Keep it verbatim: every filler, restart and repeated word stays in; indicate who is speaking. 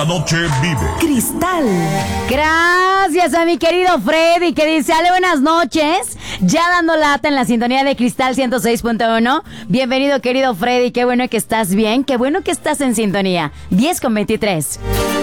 Speaker 1: Noche vive.
Speaker 2: Cristal.
Speaker 3: Gracias a mi querido Freddy, que dice, ale, buenas noches. Ya dando lata en la sintonía de Cristal ciento seis punto uno. Bienvenido, querido Freddy. Qué bueno que estás bien. Qué bueno que estás en sintonía. diez con veintitrés.